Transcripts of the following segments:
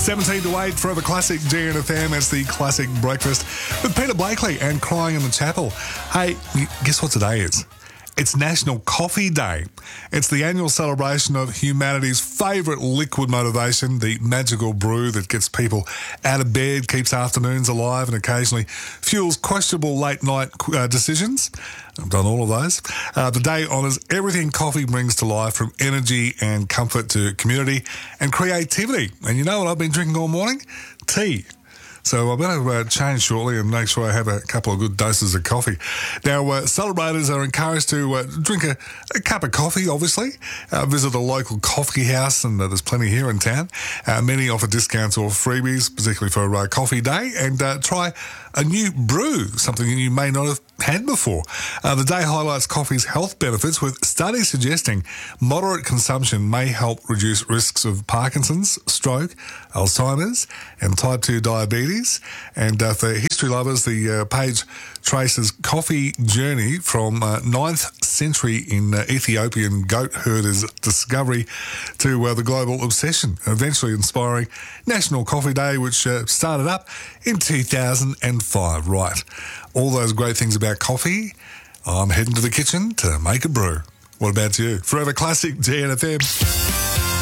17 to 8, Forever Classic GNFM. It's the Classic Breakfast with Peter Blakely and Crying in the Chapel. Hey, guess what today is? It's National Coffee Day. It's the annual celebration of humanity's favourite liquid motivation, the magical brew that gets people out of bed, keeps afternoons alive and occasionally fuels questionable late-night decisions. I've done all of those. The day honours everything coffee brings to life, from energy and comfort to community and creativity. And you know what I've been drinking all morning? Tea. So I better change shortly and make sure I have a couple of good doses of coffee. Now, celebrators are encouraged to drink a cup of coffee, obviously. Visit a local coffee house, and there's plenty here in town. Many offer discounts or freebies, particularly for Coffee Day, and try a new brew, something you may not have had before. The day highlights coffee's health benefits, with studies suggesting moderate consumption may help reduce risks of Parkinson's, stroke, Alzheimer's and type 2 diabetes. And for history lovers, the page traces coffee journey from 9th century in Ethiopian goat herders' discovery to the global obsession, eventually inspiring National Coffee Day, which started up in 2005. Right. All those great things about coffee, I'm heading to the kitchen to make a brew. What about you? Forever Classic GNFM.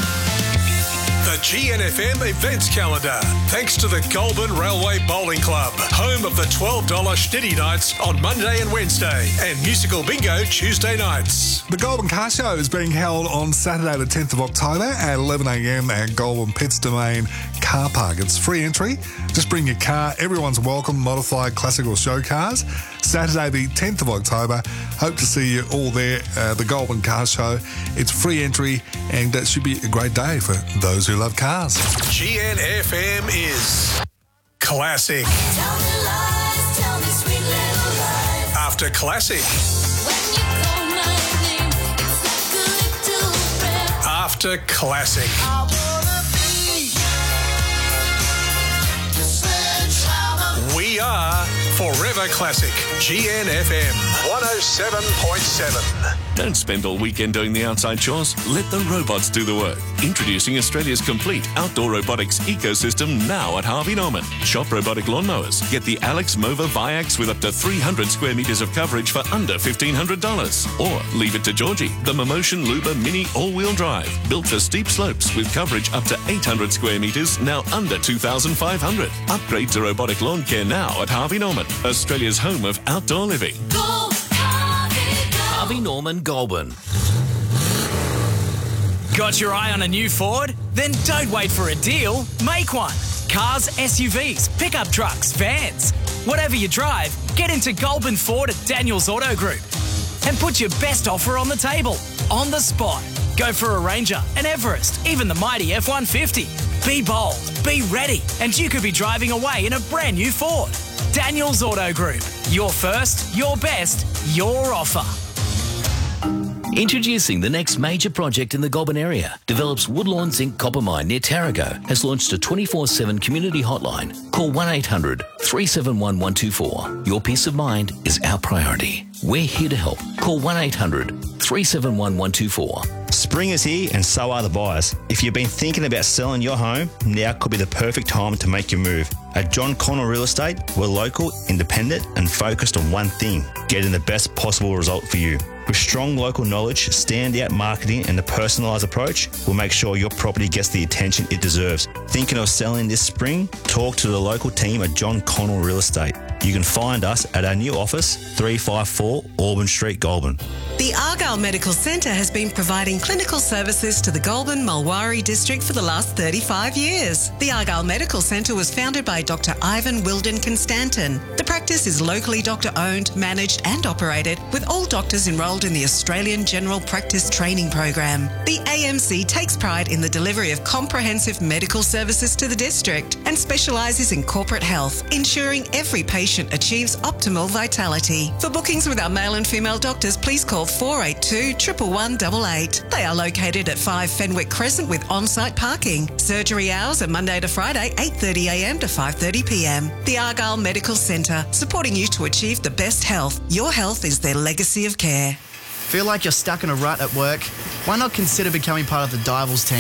The GNFM events calendar, thanks to the Goulburn Railway Bowling Club, home of the $12 Schnitty Nights on Monday and Wednesday, and musical bingo Tuesday nights. The Goulburn Car Show is being held on Saturday the 10th of October at 11 a.m. at Goulburn Pitts Domain Car Park. It's free entry. Just bring your car. Everyone's welcome. Modified, classic or show cars. Saturday the 10th of October. Hope to see you all there. The Goulburn Car Show. It's free entry, and that should be a great day for those who love cars. GNFM is Classic. Tell me lies, tell me sweet little lies. After Classic. When you call my name, it's like a little prayer. After Classic. I wanna be the sledgehammer. We are Forever Classic. GNFM 107.7. Don't spend all weekend doing the outside chores. Let the robots do the work. Introducing Australia's complete outdoor robotics ecosystem now at Harvey Norman. Shop robotic lawnmowers. Get the Alex Mova Viax with up to 300 square metres of coverage for under $1,500. Or leave it to Georgie, the Momotion Luba Mini all-wheel drive. Built for steep slopes with coverage up to 800 square metres, now under $2,500. Upgrade to robotic lawn care now at Harvey Norman, Australia's home of outdoor living. Go, Harvey, go. Harvey Norman Goulburn. Got your eye on a new Ford? Then don't wait for a deal, make one. Cars, SUVs, pickup trucks, vans. Whatever you drive, get into Goulburn Ford at Daniels Auto Group and put your best offer on the table, on the spot. Go for a Ranger, an Everest, even the mighty F-150. Be bold, be ready, and you could be driving away in a brand new Ford. Daniels Auto Group. Your first, your best, your offer. Introducing the next major project in the Goulburn area. Develops Woodlawn Zinc Copper Mine near Tarago. Has launched a 24/7 community hotline. Call 1-800 371 124. Your peace of mind is our priority. We're here to help. Call 1-800 371 124. Spring is here and so are the buyers. If you've been thinking about selling your home, now could be the perfect time to make your move. At John Connell Real Estate, we're local, independent and focused on one thing, getting the best possible result for you. With strong local knowledge, standout marketing and a personalised approach, we'll make sure your property gets the attention it deserves. Thinking of selling this spring? Talk to the local team at John Connell Real Estate. You can find us at our new office, 354 Auburn Street, Goulburn. The Argyle Medical Centre has been providing clinical services to the Goulburn Mulwaree district for the last 35 years. The Argyle Medical Centre was founded by Dr. Ivan Wilden Constantin. The practice is locally doctor-owned, managed and operated, with all doctors enrolled in the Australian General Practice Training Program. The AMC takes pride in the delivery of comprehensive medical services to the district and specialises in corporate health, ensuring every patient achieves optimal vitality. For bookings with our male and female doctors, please call 482 11188. They are located at 5 Fenwick Crescent with on-site parking. Surgery hours are Monday to Friday, 8:30am to 5:30pm. The Argyle Medical Centre, supporting you to achieve the best health. Your health is their legacy of care. Feel like you're stuck in a rut at work? Why not consider becoming part of the Divals team?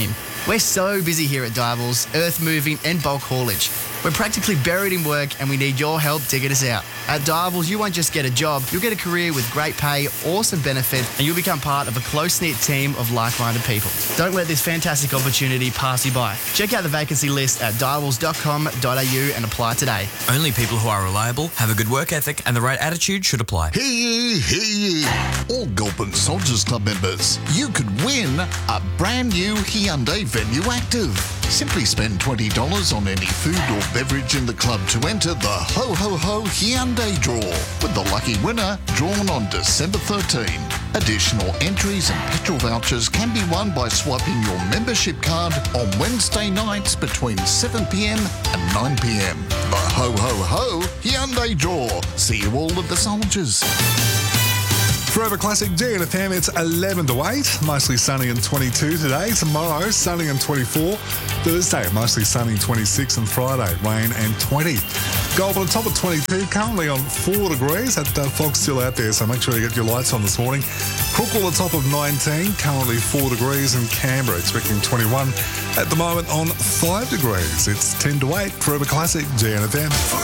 We're so busy here at Diables, earth moving and bulk haulage. We're practically buried in work and we need your help to get us out. At Diables, you won't just get a job, you'll get a career with great pay, awesome benefits, and you'll become part of a close-knit team of like-minded people. Don't let this fantastic opportunity pass you by. Check out the vacancy list at diables.com.au and apply today. Only people who are reliable, have a good work ethic and the right attitude should apply. Hear ye, hear ye. All Goulburn Soldiers Club members, you could win a brand new Hyundai Venue Active. Simply spend $20 on any food or beverage in the club to enter the Ho Ho Ho Hyundai Draw, with the lucky winner drawn on December 13. Additional entries and petrol vouchers can be won by swiping your membership card on Wednesday nights between 7 p.m. and 9 p.m. The Ho Ho Ho Hyundai Draw. See you all at the Soldiers. Forever Classic GNFM, it's 11 to 8. Mostly sunny and 22 today. Tomorrow, sunny and 24. Thursday, mostly sunny and 26. And Friday, rain and 20. Goulburn on top of 22, currently on 4 degrees. That fog's still out there, so make sure you get your lights on this morning. Crookwell on top of 19, currently 4 degrees. And Canberra expecting 21 at the moment on 5 degrees. It's 10 to 8. Forever Classic GNFM.